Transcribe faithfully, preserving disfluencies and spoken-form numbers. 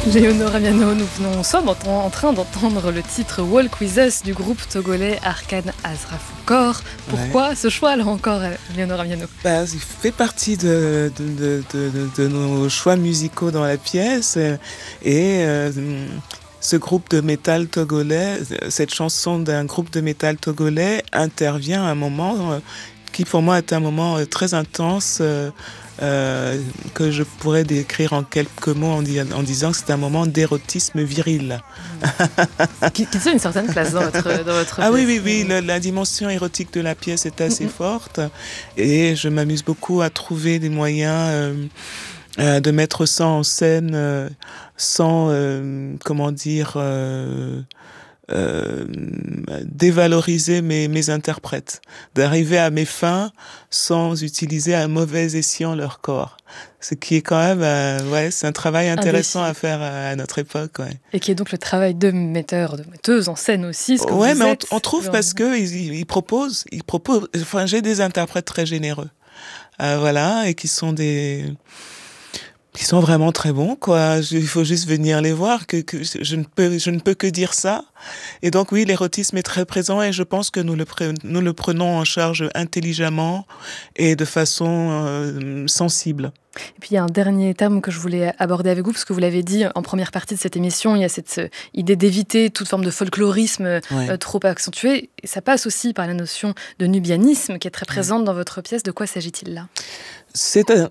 Léonora Miano, nous venons, sommes en, en train d'entendre le titre Walk With Us du groupe togolais Arkan Azrafukor. Pourquoi ouais. ce choix là encore, Léonora Miano? Bah, il fait partie de, de, de, de, de, de nos choix musicaux dans la pièce et euh, ce groupe de métal togolais, cette chanson d'un groupe de métal togolais intervient à un moment euh, qui pour moi est un moment très intense euh, euh, que je pourrais décrire en quelques mots en, di- en disant que c'est un moment d'érotisme viril. Mmh. qui, qui tient une certaine place dans votre, dans votre Ah pièce. oui, oui, oui, le, la dimension érotique de la pièce est assez mmh. forte et je m'amuse beaucoup à trouver des moyens euh, euh, de mettre ça en scène euh, sans, euh, comment dire... Euh, Euh, dévaloriser mes, mes interprètes, d'arriver à mes fins sans utiliser à mauvais escient leur corps. Ce qui est quand même, euh, ouais, c'est un travail intéressant à faire à, à notre époque. Ouais. Et qui est donc le travail de metteur, de metteuse en scène aussi. Ce que ouais, vous mais êtes, on, on trouve genre... parce que ils, ils proposent, ils proposent. Enfin, j'ai des interprètes très généreux, euh, voilà, et qui sont des Ils sont vraiment très bons, quoi. Il faut juste venir les voir, que, que je ne peux, je ne peux que dire ça. Et donc, oui, l'érotisme est très présent et je pense que nous le, pre- nous le prenons en charge intelligemment et de façon euh, sensible. Et puis il y a un dernier terme que je voulais aborder avec vous, parce que vous l'avez dit en première partie de cette émission, il y a cette euh, idée d'éviter toute forme de folklorisme ouais. euh, trop accentué. Et ça passe aussi par la notion de nubianisme qui est très présente ouais. dans votre pièce. De quoi s'agit-il là ? C'est un,